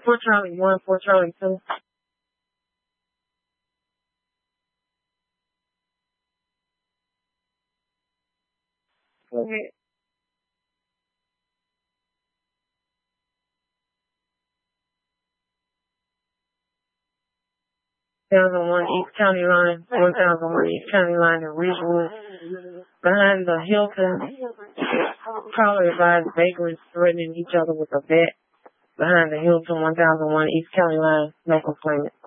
4 Charlie 1, 4 Charlie 2. Go ahead. 1001 East County Line, 1001 East County Line in Ridgewood. Behind the Hilton, caller advised vagrants threatening each other with a bat. Behind the Hilton, 1001 East County Line, no complainant.